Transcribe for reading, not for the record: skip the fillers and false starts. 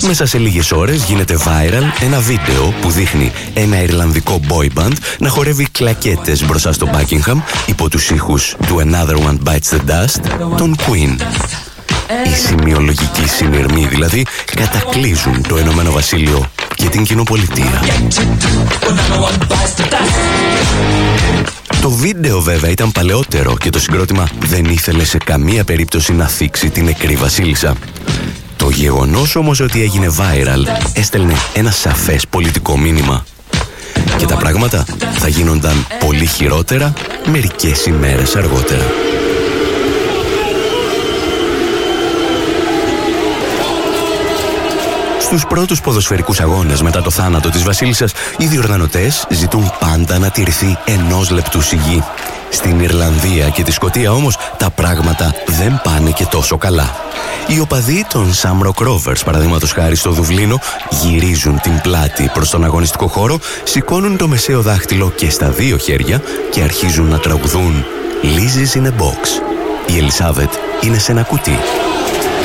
Μέσα σε λίγες ώρες γίνεται viral ένα βίντεο που δείχνει ένα ιρλανδικό boy band να χορεύει κλακέτες μπροστά στο Buckingham υπό τους ήχους του Another One Bites the Dust των Queen. Οι σημειολογικοί συνειρμοί δηλαδή κατακλείζουν το Ηνωμένο Βασίλειο και την κοινοπολιτεία. Το βίντεο βέβαια ήταν παλαιότερο και το συγκρότημα δεν ήθελε σε καμία περίπτωση να θίξει την νεκρή βασίλισσα. Το γεγονός όμως ότι έγινε viral έστελνε ένα σαφές πολιτικό μήνυμα. Και τα πράγματα θα γίνονταν πολύ χειρότερα μερικές ημέρες αργότερα. Στους πρώτους ποδοσφαιρικούς αγώνες μετά το θάνατο της βασίλισσας, οι διοργανωτές ζητούν πάντα να τηρηθεί 1 λεπτού σιγή. Στην Ιρλανδία και τη Σκωτία όμως τα πράγματα δεν πάνε και τόσο καλά. Οι οπαδοί των Shamrock Rovers, παραδείγματος χάρη στο Δουβλίνο, γυρίζουν την πλάτη προς τον αγωνιστικό χώρο, σηκώνουν το μεσαίο δάχτυλο και στα 2 χέρια και αρχίζουν να τραγουδούν «Liz is in a box». Η Ελισάβετ είναι σε ένα κουτί.